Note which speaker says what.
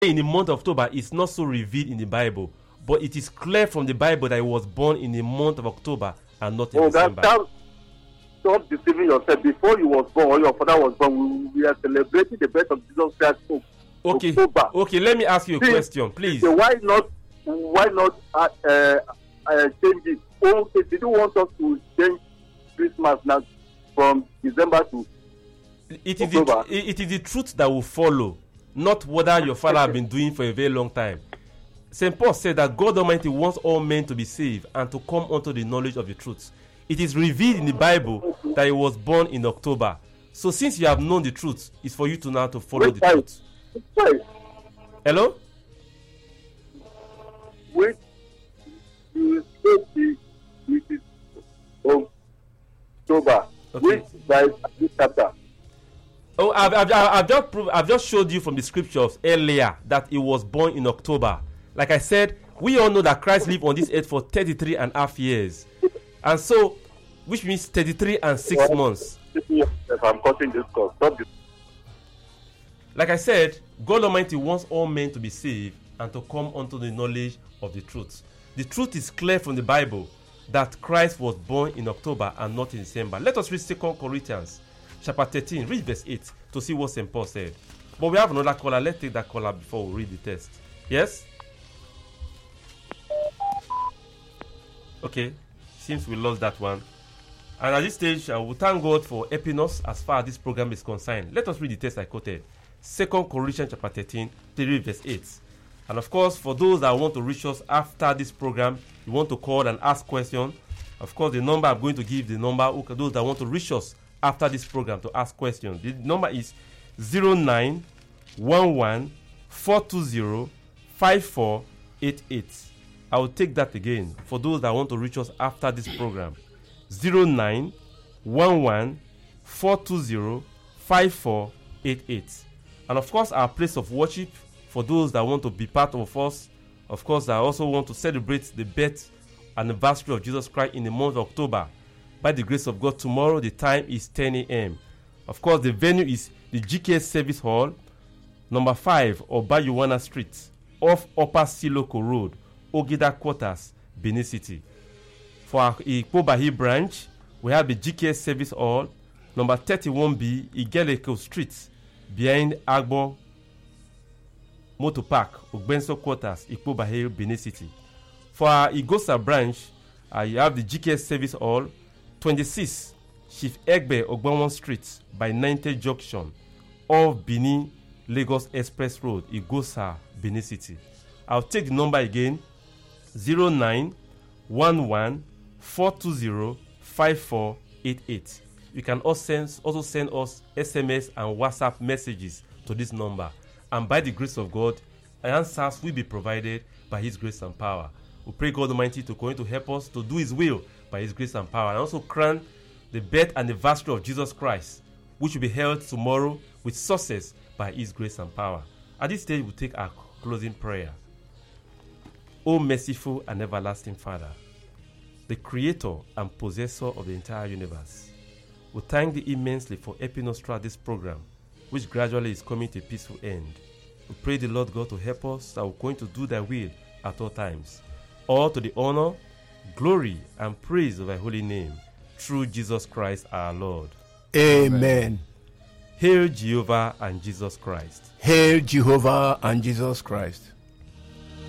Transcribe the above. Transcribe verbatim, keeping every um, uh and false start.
Speaker 1: in the month of October is not so revealed in the Bible, but it is clear from the Bible that he was born in the month of October and not in
Speaker 2: oh,
Speaker 1: December.
Speaker 2: That, that, stop deceiving yourself. Before you was born or your father was born, we, we are celebrating the birth of Jesus Christ.
Speaker 1: Okay.
Speaker 2: October.
Speaker 1: Okay, let me ask you a please, question, please.
Speaker 2: So why not why not uh, uh, uh, change it? Okay, did you want us to change Christmas now from December to
Speaker 1: it is
Speaker 2: October?
Speaker 1: The, it is the truth that will follow, not whether your father has been doing for a very long time. Saint Paul said that God Almighty wants all men to be saved and to come unto the knowledge of the truth. It is revealed in the Bible that he was born in October. So since you have known the truth, it's for you to now to follow
Speaker 2: Which
Speaker 1: the
Speaker 2: time?
Speaker 1: truth.
Speaker 2: Which
Speaker 1: Hello?
Speaker 2: Which you say it is October.
Speaker 1: Okay.
Speaker 2: Which by this chapter?
Speaker 1: Oh, I've, I've, I've just proved, I've just showed you from the scriptures earlier that he was born in October. Like I said, we all know that Christ lived on this earth for thirty-three and a half years, and so, which means thirty-three and six well, months.
Speaker 2: If I'm cutting this course, stop this.
Speaker 1: Like I said, God Almighty wants all men to be saved and to come unto the knowledge of the truth. The truth is clear from the Bible that Christ was born in October and not in December. Let us read Second Corinthians chapter thirteen, read verse eight to see what Saint Paul said. But we have another caller. Let's take that caller before we read the text. Yes? Okay, seems we lost that one. And at this stage, uh, we thank God for helping us as far as this program is concerned. Let us read the text I quoted. Second Corinthians chapter thirteen, verse eight. And of course, for those that want to reach us after this program, you want to call and ask questions. Of course, the number I'm going to give, the number, okay, those that want to reach us after this program to ask questions. The number is zero nine one one four two zero five four eight eight. I will take that again for those that want to reach us after this program. zero nine one one four two zero five four eight eight. And of course, our place of worship for those that want to be part of us. Of course, I also want to celebrate the birth anniversary of Jesus Christ in the month of October. By the grace of God, tomorrow the time is ten a.m. Of course, the venue is the G K S Service Hall, number five, Obayuwana Street, off Upper Siloko Road, Ogida Quarters, Benin City. For our Ikpobahi branch, we have the G K S Service Hall, number thirty-one B, Igeleko Street, behind Agbo Motor Park, Ogbenso Quarters, Ikpobahi, Benin City. For our Igosa branch, uh, you have the G K S Service Hall, twenty-six, Chief Egbe Ogbonwon Street, by ninety Junction, off Benin Lagos Express Road, Igosa, Benin City. I'll take the number again, zero nine one one four two zero five four eight eight. You can also send, also send us S M S and WhatsApp messages to this number. And by the grace of God, answers will be provided by His grace and power. We pray God Almighty to continue to help us to do His will by His grace and power. And also crown the birth anniversary of Jesus Christ, which will be held tomorrow with success by His grace and power. At this stage, we'll take our closing prayer. O merciful and everlasting Father, the creator and possessor of the entire universe, we thank Thee immensely for helping us throughout this program, which gradually is coming to a peaceful end. We pray the Lord God to help us that we're going to do Thy will at all times, all to the honor, glory, and praise of Thy holy name, through Jesus Christ our Lord.
Speaker 3: Amen.
Speaker 1: Hail Jehovah and Jesus Christ.
Speaker 3: Hail Jehovah and Jesus Christ.